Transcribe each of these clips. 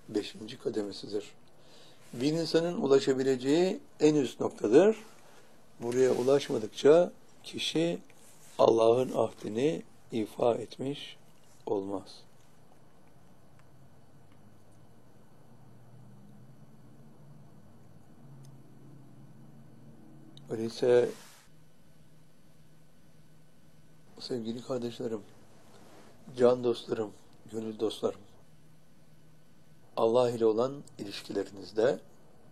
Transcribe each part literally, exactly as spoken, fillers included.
beşinci kademesidir. Bir insanın ulaşabileceği en üst noktadır. Buraya ulaşmadıkça kişi Allah'ın ahdini ifa etmiş olmaz. Öyleyse sevgili kardeşlerim, can dostlarım, gönül dostlarım, Allah ile olan ilişkilerinizde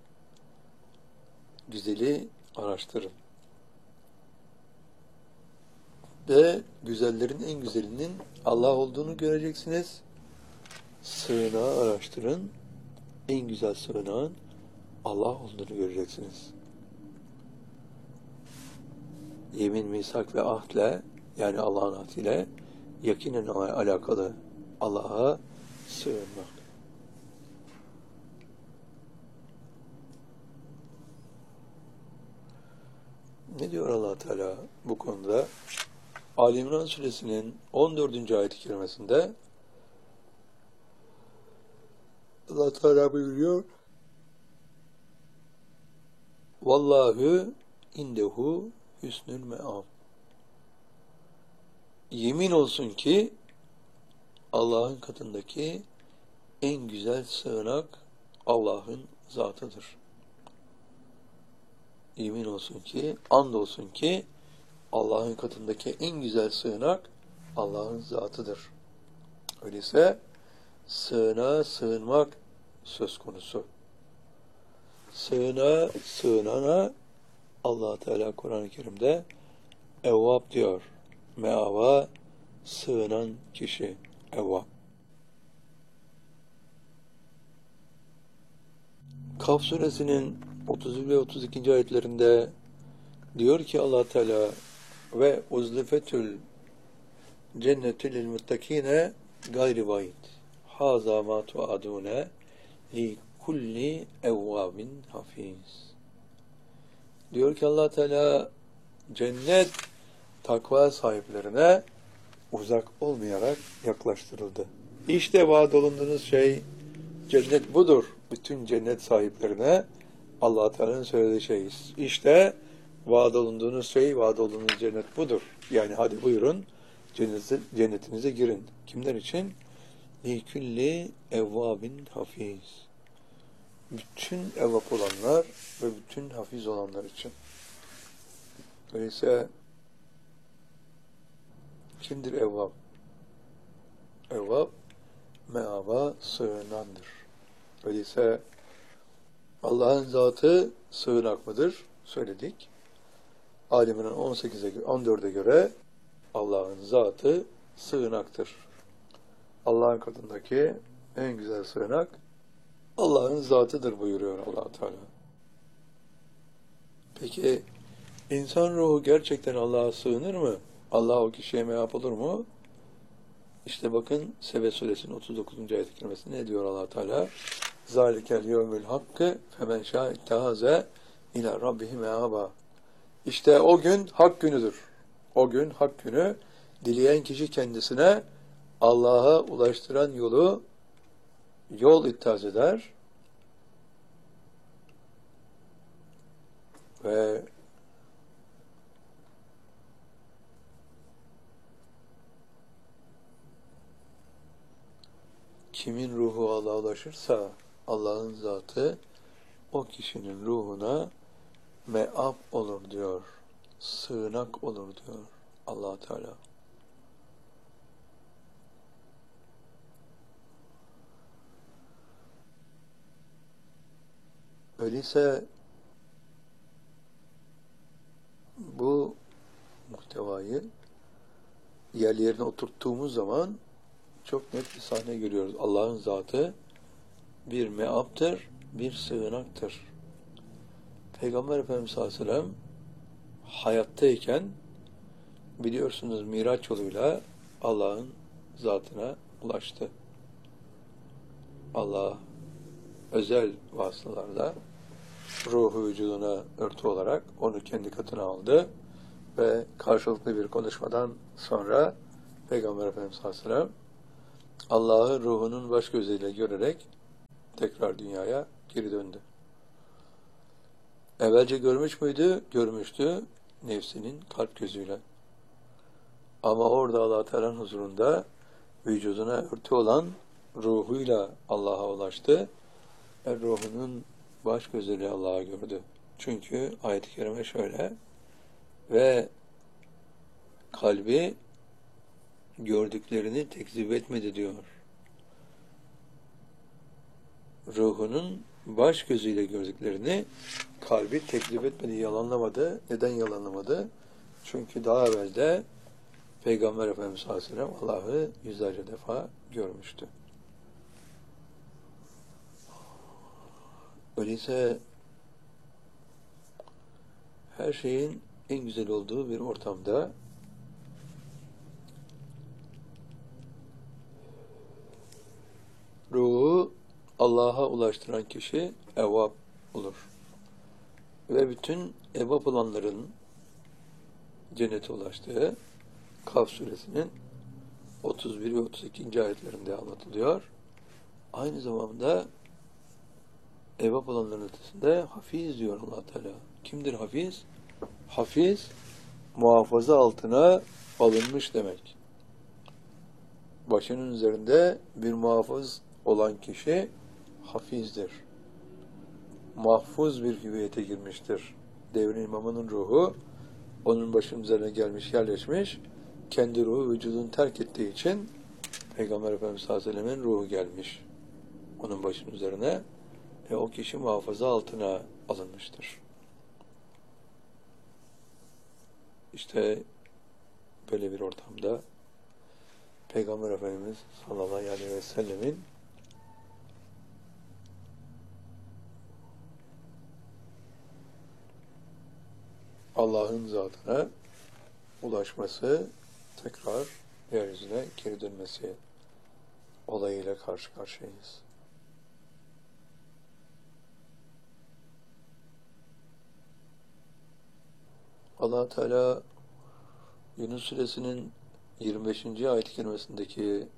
güzeli araştırın. Ve güzellerin en güzelinin Allah olduğunu göreceksiniz. Sığınağı araştırın. En güzel sığınağın Allah olduğunu göreceksiniz. Yemin, misak ve ahdle, yani Allah'ın ahdiyle yakinen alakalı Allah'a sığınmak. Ne diyor Allah Teala bu konuda? Ali İmran suresinin on dördüncü ayet-i kerimesinde Allah Teala buyuruyor: Vallahu indehu hüsnül me'ab. Yemin olsun ki Allah'ın katındaki en güzel sığınak Allah'ın zatıdır. Yemin olsun ki, and olsun ki Allah'ın katındaki en güzel sığınak Allah'ın zatıdır. Öyleyse sığınağa sığınmak söz konusu. Sığınağa sığınana Allah Teala Kur'an-ı Kerim'de Evvab diyor. Meava sığınan kişi Evvab. Kaf suresinin otuz ve otuz ikinci ayetlerinde diyor ki Allah Teala ve uzlifetül cennetü lil muttakine gayri vaid. Haza ma tuadune li kulli evvabin hafiz. Diyor ki Allah Teala cennet takva sahiplerine uzak olmayarak yaklaştırıldı. İşte vaad olunduğunuz şey cennet budur. Bütün cennet sahiplerine Allah Teala'nın söylediği şey. İşte vaad olunduğunuz şey, vaad olunduğunuz cennet budur. Yani hadi buyurun cennete, cennetinize girin. Kimler için? Likülli evvabin hafiz. Bütün evvab olanlar ve bütün hafiz olanlar için. Öyleyse kimdir evvab? Evvab meava sığınandır. Öyleyse Allah'ın zatı sığınak mıdır? Söyledik. Ali İmran on sekize on dörde göre Allah'ın zatı sığınaktır. Allah'ın katındaki en güzel sığınak Allah'ın zatıdır buyuruyor Allah Teala. Peki insan ruhu gerçekten Allah'a sığınır mı? Allah o kişiye meap olur mu? İşte bakın Sebe suresinin otuz dokuzuncu ayet-i kerimesinde ne diyor Allah Teala? Zalikel yevmül hakkı femen şâ ittehaze ila rabbihi meaba. İşte o gün hak günüdür. O gün hak günü, dileyen kişi kendisine Allah'a ulaştıran yolu yol ittihaz eder ve kimin ruhu Allah'a ulaşırsa Allah'ın zatı o kişinin ruhuna me'ab olur diyor. Sığınak olur diyor Allah Teala. Öyleyse bu muhtevayı yerli yerine oturttuğumuz zaman çok net bir sahne görüyoruz. Allah'ın zatı bir meaptır, bir sığınaktır. Peygamber Efendimiz sallallahu aleyhi ve sellem hayattayken biliyorsunuz Miraç yoluyla Allah'ın zatına ulaştı. Allah özel vasıtalarla ruhu vücuduna örtü olarak onu kendi katına aldı ve karşılıklı bir konuşmadan sonra Peygamber Efendimiz sallallahu aleyhi ve sellem Allah'ı ruhunun baş gözüyle görerek tekrar dünyaya geri döndü. Evvelce görmüş müydü? Görmüştü nefsinin kalp gözüyle. Ama orada Allah Teala'nın huzurunda vücuduna örtü olan ruhuyla Allah'a ulaştı. ve ruhunun baş gözüyle Allah'ı gördü. Çünkü ayet-i kerime şöyle: ve kalbi gördüklerini tekzip etmedi diyor. Ruhunun baş gözüyle gördüklerini kalbi tekzip etmedi, yalanlamadı. Neden yalanlamadı? Çünkü daha evvel de Peygamber Efendimiz sallallahu aleyhi ve sellem Allah'ı yüzlerce defa görmüştü. Öyleyse her şeyin en güzel olduğu bir ortamda ruhu Allah'a ulaştıran kişi evvab olur. Ve bütün evvab olanların cennete ulaştığı Kaf suresinin otuz bir ve otuz ikinci ayetlerinde anlatılıyor. Aynı zamanda evvab olanların ötesinde hafiz diyor Allah Teala. Kimdir hafiz? Hafiz, muhafaza altına alınmış demek. Başının üzerinde bir muhafız olan kişi hafizdir. Mahfuz bir hüviyete girmiştir. Devrin imamının ruhu onun başının üzerine gelmiş, yerleşmiş. Kendi ruhu vücudunu terk ettiği için Peygamber Efendimiz sallallahu aleyhi ve sellem'in ruhu gelmiş onun başının üzerine ve o kişi muhafaza altına alınmıştır. İşte böyle bir ortamda Peygamber Efendimiz sallallahu aleyhi ve sellemin Allah'ın zatına ulaşması, tekrar yeryüzüne geri dönmesi olayıyla karşı karşıyayız. Allah Teala Yunus suresinin yirmi beşinci ayet-i kerimesindeki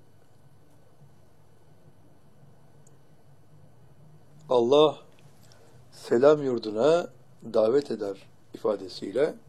Allah selam yurduna davet eder ifadesiyle